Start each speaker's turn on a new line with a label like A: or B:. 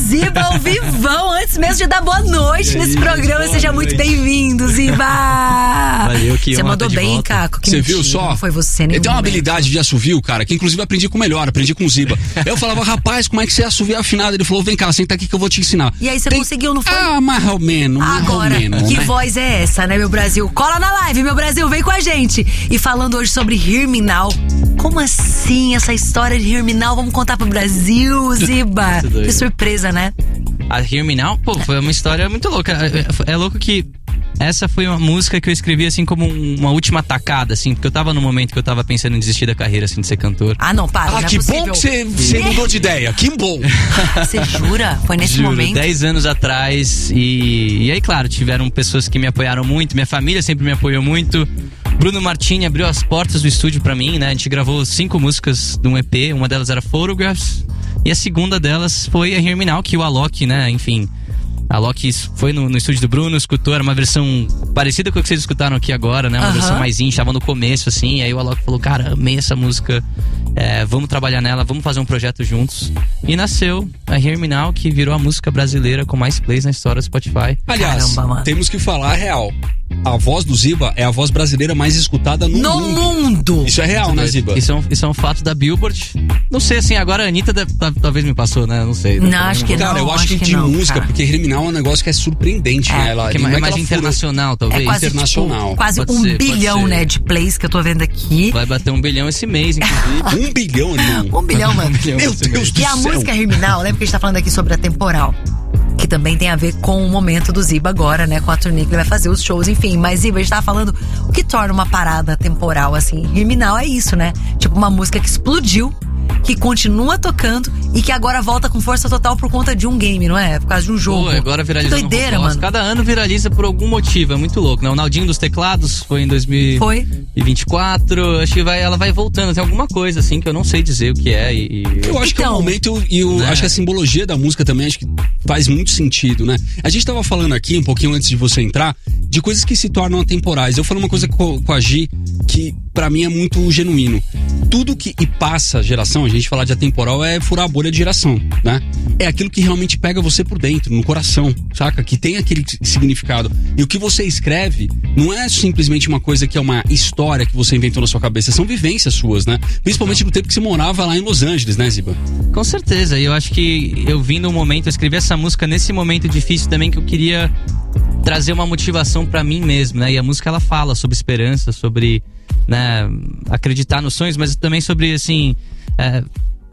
A: Ziba ao vivão, antes mesmo de dar boa noite nesse programa. Seja muito bem-vindo, Ziba.
B: Valeu, que
A: você mandou bem, Caco.
C: Você viu só?
A: Não foi você, nem
C: eu tenho uma habilidade de assovio, cara, que inclusive aprendi com o melhor, aprendi com o Ziba. Eu falava, rapaz, como é que você assovia afinado? Ele falou, vem cá, senta aqui que eu vou te ensinar.
A: E aí você conseguiu, não foi?
C: Ah, mais ou menos.
A: Agora, que voz é essa, né, meu Brasil? Cola na live, meu Brasil, vem com a gente. E falando hoje sobre Hear Me Now. Como assim essa história de Hear Me Now? Vamos contar pro Brasil, Ziba. Que surpresa, né?
B: A Hear Me Now, pô, foi uma história muito louca. É louco que essa foi uma música que eu escrevi assim como uma última tacada, assim, porque eu tava no momento que eu tava pensando em desistir da carreira, assim, de ser cantor.
A: Ah, não, para, não é
C: que
A: possível.
C: bom que você mudou de ideia, que bom.
A: Você jura? Foi nesse
B: Juro,
A: momento?
B: 10 anos atrás, e aí, claro, tiveram pessoas que me apoiaram muito, minha família sempre me apoiou muito. Bruno Martini abriu as portas do estúdio pra mim, né? A gente gravou 5 músicas de um EP, uma delas era Photographs, e a segunda delas foi a Hear Me Now, que o Alok, né, enfim... A Alok foi no estúdio do Bruno, escutou, era uma versão parecida com a que vocês escutaram aqui agora, né? Uma versão mais íntima, tava no começo, assim. E aí o Alok falou, cara, amei essa música, vamos trabalhar nela, vamos fazer um projeto juntos. E nasceu a Hear Me Now, que virou a música brasileira com mais plays na história do Spotify.
C: Aliás, temos que falar a real. A voz do Ziba é a voz brasileira mais escutada no mundo. Isso é real, né, Ziba?
B: Isso é um fato da Billboard. Não sei, assim, agora a Anitta talvez me passou, né? Não sei.
A: Não, acho que não.
C: Cara, eu acho que de música, cara. Porque Hear Me Now é um negócio que é surpreendente, né? Ela
B: é mais internacional, talvez.
A: É quase,
C: internacional.
A: Tipo, quase um bilhão, né, de plays que eu tô vendo aqui.
B: Vai bater 1 bilhão esse mês, inclusive.
C: 1 bilhão, irmão?
A: 1 bilhão, mano.
C: Meu Deus do
A: céu. E a música Hear Me Now, lembra que a gente tá falando aqui sobre a temporal? Que também tem a ver com o momento do Ziba agora, né? Com a turnê que ele vai fazer, os shows, enfim. Mas, Ziba, a gente tava falando o que torna uma parada temporal, assim. Hear Me Now é isso, né? Tipo, uma música que explodiu, que continua tocando e que agora volta com força total por conta de um game, não é? Por causa de um jogo.
B: Pô, agora viraliza.
A: Que doideira, mano.
B: Cada ano viraliza por algum motivo, é muito louco, né? O Naldinho dos Teclados foi em 2024, acho que ela vai voltando, tem alguma coisa assim que eu não sei dizer o que é
C: eu acho que é o momento e acho que a simbologia da música também acho que faz muito sentido, né? A gente tava falando aqui, um pouquinho antes de você entrar, de coisas que se tornam atemporais. Eu falei uma coisa com a Gi que pra mim é muito genuíno. Tudo que passa a geração, a gente falar de atemporal é furar a bolha de geração, né? É aquilo que realmente pega você por dentro, no coração, saca? Que tem aquele significado. E o que você escreve não é simplesmente uma coisa que é uma história que você inventou na sua cabeça, são vivências suas, né? Principalmente no tempo que você morava lá em Los Angeles, né, Ziba?
B: Com certeza, e eu acho que eu vim num momento, eu escrevi essa música nesse momento difícil também que eu queria trazer uma motivação pra mim mesmo, né? E a música ela fala sobre esperança, sobre, né, acreditar nos sonhos, mas também sobre, assim,